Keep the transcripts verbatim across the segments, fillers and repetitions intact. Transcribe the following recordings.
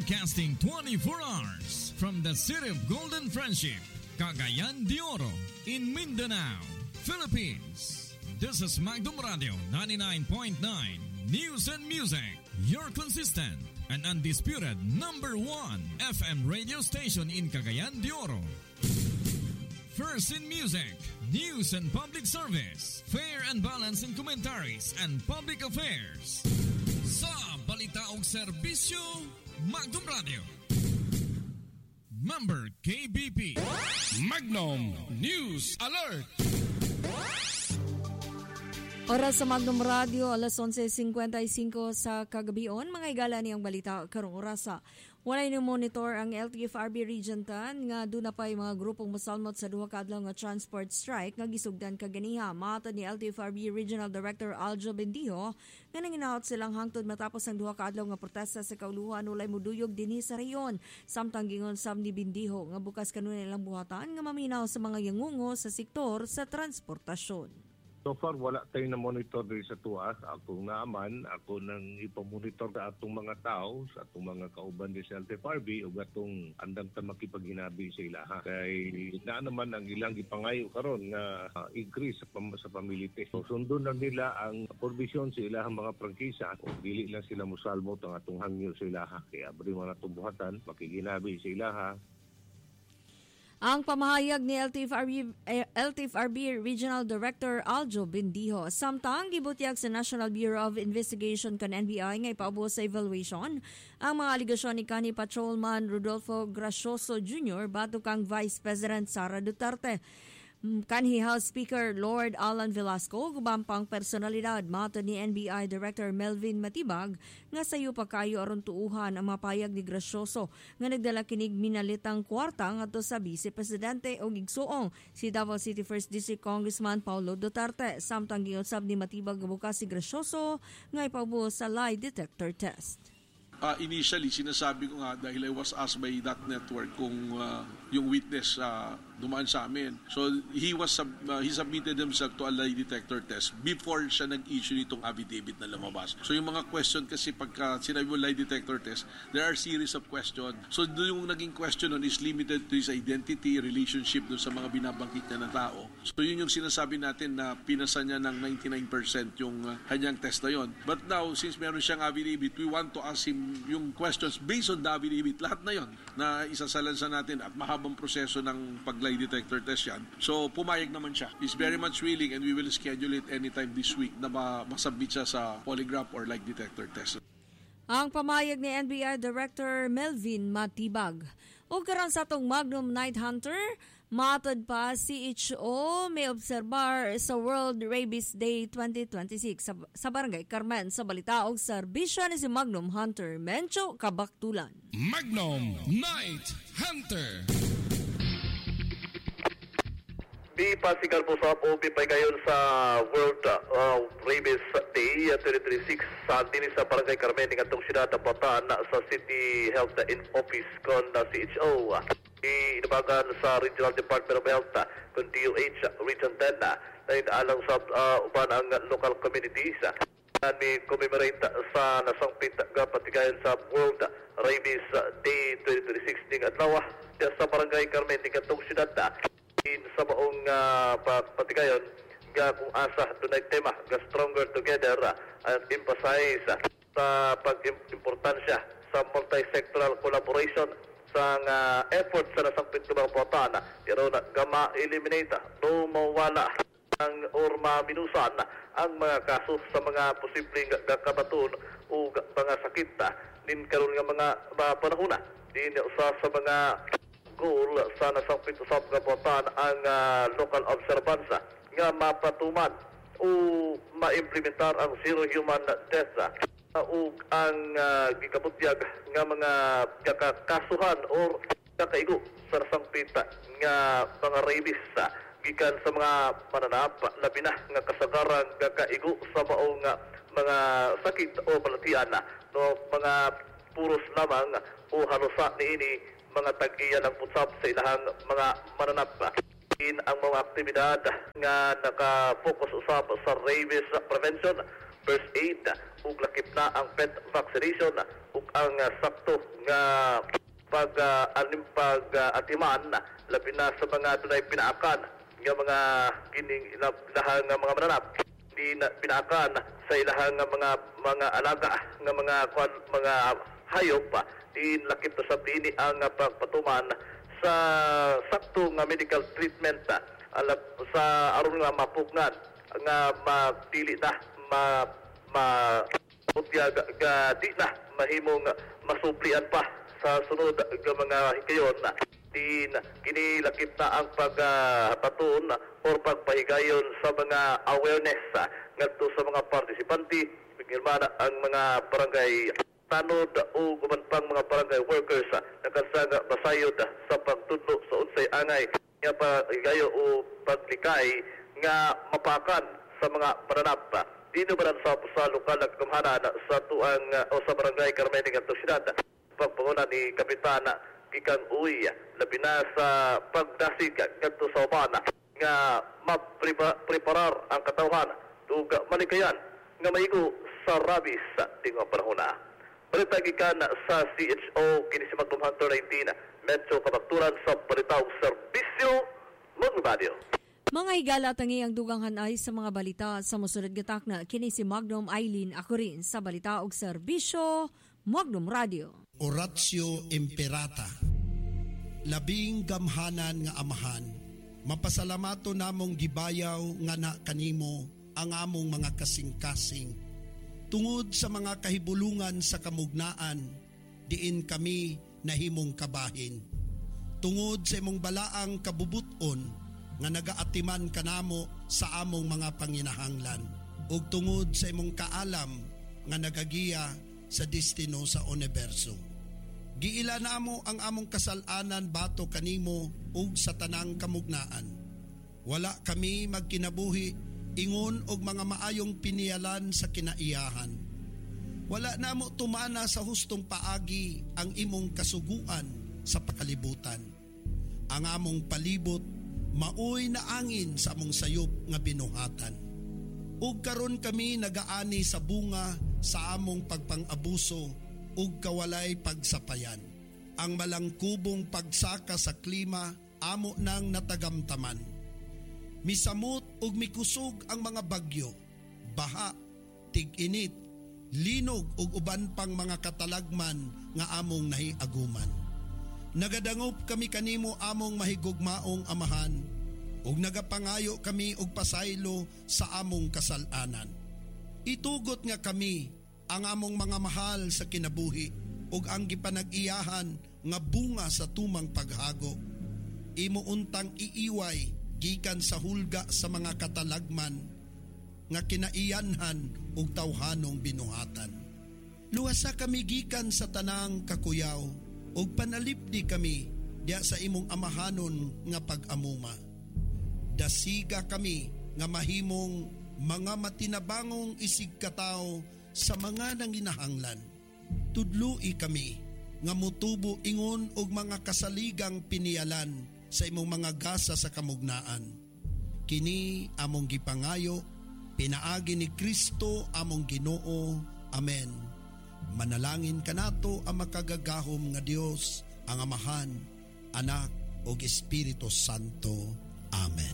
Broadcasting twenty-four hours from the city of Golden Friendship, Cagayan de Oro, in Mindanao, Philippines. This is Magdum Radio ninety-nine point nine News and Music, your consistent and undisputed number one F M radio station in Cagayan de Oro. First in music, news and public service, fair and balanced in commentaries and public affairs. Sa balita o serbisyo, Magdum Radio. Member K B P. Magnum News Alert. Oras sa Magnum Radio, alas onse singkwentaysingko sa kagabion. Mga igala niyang balita karong orasa. Walay ni monitor ang L T F R B Region ten nga doon na pa'y mga grupong masalmot sa duha ka adlaw nga transport strike nga gisugdan kaganiha. Matod ni L T F R B Regional Director Aljo Bendijo nga nanginaot silang hangtod matapos ang duha ka adlaw nga protesta sa kauluhan ulay muduyog dinhi sa reyon. Samtang gingon sab ni Bendijo nga bukas kanunay ilang buhatan nga maminaw sa mga yangungo sa sektor sa transportasyon. So far, wala tayo na monitor din sa tuwas. Ako naaman, ako nang ipamonitor sa atong mga tao, sa atong mga kauban din sa L T F R B o atong andam ta makipaghinabi sa ilaha. Kay na naman ang ilang ipangayo karon nga uh, increase sa, pam- sa pamilite. So sundon lang nila ang provision sa ilahang mga prangkisa o dili lang sila musalmot ang atong hangyo sa ilaha. Kaya abri mga atong buhatan, makiginabi sa ilaha. Ang pamahayag ni L T F R B, L T F R B Regional Director Aljo Bendijo. Samtang gibutyag sa National Bureau of Investigation kan N B I nga ipaubos sa evaluation ang mga aligasyon ni kanhi Patrolman Rodolfo Gracioso Junior batok kang Vice President Sara Duterte. Kanhi House Speaker Lord Alan Velasco gubampang personalidad matod ni N B I Director Melvin Matibag nga sayo pa kayo aron tuuhan ang mapayag ni Gracioso nga nagdala kinig minalitang kwarta ngadto sa Vice Presidente og igsuong si Davao City First District Congressman Paulo Duterte. Samtang giusab ni Matibag nga bukas si Gracioso nga ipaubos sa lie detector test. Uh, initially, sinasabi ko nga dahil I was asked by that network kung uh, yung witness uh, dumaan sa amin. So he was sub, uh, he submitted himself to a lie detector test before siya nag-issue nitong affidavit na lumabas. So yung mga question kasi pagka sinabi mo lie detector test, there are series of questions. So yung naging question nun is limited to his identity, relationship dun sa mga binabangkit niya na tao. So yun yung sinasabi natin na pinasa niya ng ninety-nine percent yung uh, kanyang test na yun. But now, since meron siyang affidavit, we want to ask him yung questions based on the affidavit, lahat na yon na isasalansan natin at mahabang proseso ng pag-lie detector test yan. So pumayag naman siya. He's very much willing and we will schedule it anytime this week na masubmit siya sa polygraph or lie detector test. Ang pamayag ni N B I Director Melvin Matibag. O karon sa atong Magnum Night Hunter, matod pa C H O may obserbar sa World Rabies Day twenty twenty-six sa, sa Barangay Carmen. Sa balita og serbisyo ni si Magnum Hunter Mencho Kabaktulan. Magnum Night Hunter. Di pasigal po sa O B pa ngayon sa World uh, Rabies Day twenty twenty-six sa din sa Barangay Carmen ng atong siyudad ng Bataan sa City Health Office kon na C H O. Inabagan sa Regional Department of Health kon D O H Region ten na inaalang sa uh, uban ang local communities na ni commemorate sa nasangpit nga patigayon sa World Rabies Day twenty twenty-six ning adlaw sa Barangay Carmen ng atong siyudad na in sa maong uh, patigayon nga kung asa dunay tema nga stronger together uh, and emphasize uh, sa pag-importansya sa multi-sectoral collaboration sa uh, effort sa nasangpit ng mga Bataan pero na gama eliminate no mawala ang or maminusan ang mga kaso sa mga posibleng kabaton o mga sakit din karon nga mga, mga panahon din sa sa mga goal sa nasangpit sa mga Bataan ang uh, local observance nga mapatuman o maimplementar ang zero human death uh, o ang uh, gikabutyag nga mga kakasuhan or kakaigo sa nasangpit nga mga rabies uh, gikan sa mga mananap labi na nga kasagaran kakaigo sa maong uh, mga sakit o balatian no mga puros lamang o halusa niini mga tag-iya ng putsap sa ilahang mga mananap. In ang mga aktibidad nga naka-focus usap sa rabies prevention, first aid ug lakip na ang pet vaccination ug ang uh, sakto nga pag uh, anim pag uh, atiman labi na sa mga dunay pinaakan nga mga kining ilahang nga mga mananap di na pinaakan sa ilahang nga mga mga alaga nga mga kwan, mga hayop di lakip to sa ini ang uh, pagpatuman sa sakto nga medical treatment uh, sa aron nga mapugnan nga mapili na ma ma utya ga, ga di na mahimong masuplian pa sa sunod nga mga hikayon na din kini lakip na ang pagpatuon uh, or pagpahigayon sa mga awareness uh, ngadto sa mga partisipante pigirmana ang mga barangay tanod o guman pang mga barangay workers uh, nakasaga basayod uh, sa pagtudlo sa unsay angay nga pahigayo o paglikay nga mapakan sa mga pananap. Dino ba sa, sa lokal na kamhanan sa tuang uh, o sa barangay Carmen ng Siyudad pagpanguna ni Kapitana Kikang Uy labi na sa pagdasig ngadto sa uban nga mapreparar ang katawhan ug malikayan nga maigo sa rabies sa tingong panahon na. Balita gikan sa C H O kini si Magdum Hunter nineteen Metro Kabakturan sa Balitaw Serbisyo Magdum Radio. Mga higala tangi ang dugang hanay sa mga balita sa musunod gatak na kini si Magnum Eileen ako rin sa balita og serbisyo Magnum Radio. Oratio Imperata. Labing gamhanan nga amahan, mapasalamato namong gibayaw nga na kanimo ang among mga kasing-kasing. Tungod sa mga kahibulungan sa kamugnaan, diin kami nahimong kabahin. Tungod sa imong balaang kabubuton, nga nagaatiman kanamo sa among mga panginahanglan ug tungod sa imong kaalam nga nagagiya sa destino sa universo. Giila namo ang among kasalanan bato kanimo ug sa tanang kamugnaan. Wala kami magkinabuhi ingon og mga maayong pinialan sa kinaiyahan. Wala namo tumana sa hustong paagi ang imong kasuguan sa pakalibutan. Ang among palibot maoy na angin sa among sayop nga binuhatan. Ug karon kami nagaani sa bunga sa among pagpang-abuso ug kawalay pagsapayan. Ang malangkubong pagsaka sa klima amo nang natagamtaman. Misamot ug mikusog ang mga bagyo, baha, tig-init, linog ug uban pang mga katalagman nga among nahiaguman. Nagadangop kami kanimo among mahigugmaong amahan ug nagapangayo kami og pasaylo sa among kasalanan. Itugot nga kami ang among mga mahal sa kinabuhi ug ang gipanag-iyahan nga bunga sa tumang paghago. Imo untang iiway gikan sa hulga sa mga katalagman nga kinaiyanhan ug tawhanong binuhatan. Luwasa kami gikan sa tanang kakuyaw ug panalipdi kami diya sa imong amahanon nga pag-amuma. Dasiga kami nga mahimong mga matinabangong isig katao sa mga nanginahanglan. Tudloi kami nga mutubo ingon og mga kasaligang pinialan sa imong mga gasa sa kamugnaan. Kini among gipangayo, pinaagi ni Kristo among Ginoo. Amen. Manalangin kanato ang makagagahom nga Dios, ang Amahan, Anak ug Espiritu Santo. Amen.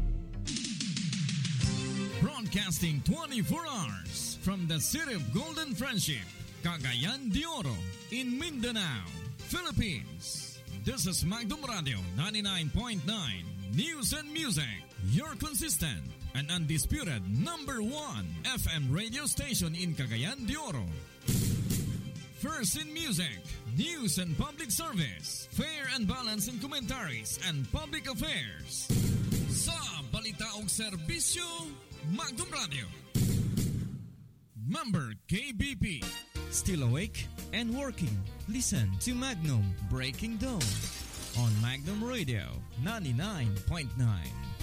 Broadcasting twenty-four hours from the City of Golden Friendship, Cagayan de Oro, in Mindanao, Philippines. This is Magdum Radio ninety-nine point nine News and Music, your consistent and undisputed number one F M radio station in Cagayan de Oro. First in music, news and public service, fair and balanced in commentaries and public affairs. Sa balita og serbisyo, Magdum Radio. Member K B P. Still awake and working? Listen to Magnum Breaking Dawn on Magnum Radio ninety-nine point nine.